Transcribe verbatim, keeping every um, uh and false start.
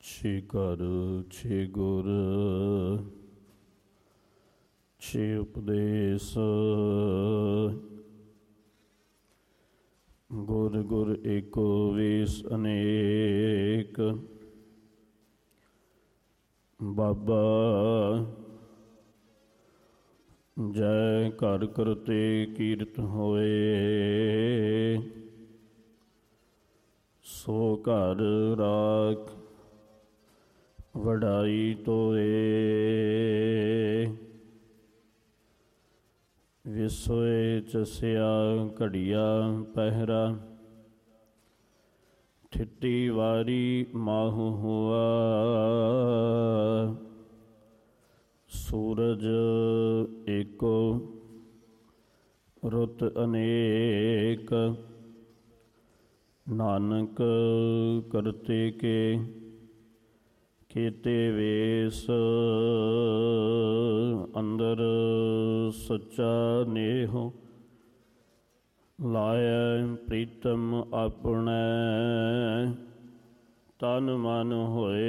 ਛੇ ਘਰ ਛੇ ਗੁਰ ਛੇ ਉਪਦੇਸ। ਗੁਰ ਗੁਰ ਏਕੋ ਵੇਸ ਅਨੇਕ। ਬਾਬਾ ਜੈ ਘਰ ਕਰਤੇ ਕੀਰਤ ਹੋਏ। ਸੋ ਘਰ ਰਾਖ ਵਡਾਈ ਤੋਏ। ਵਿਸੋਏ ਚਸਿਆ ਘੜੀਆ ਪਹਿਰਾ। ਠਿੱਟੀ ਵਾਰੀ ਮਾਹੁ ਹੁਆ। ਸੂਰਜ ਏਕੋ ਰੁੱਤ ਅਨੇਕ। ਨਾਨਕ ਕਰਤੇ ਕੇ ਕੀਤੇ ਵੇਸ। ਅੰਦਰ ਸੱਚਾ ਨੇਹੁ ਲਾਇ ਪ੍ਰੀਤਮ ਆਪਣੇ। ਤਨ ਮਨ ਹੋਏ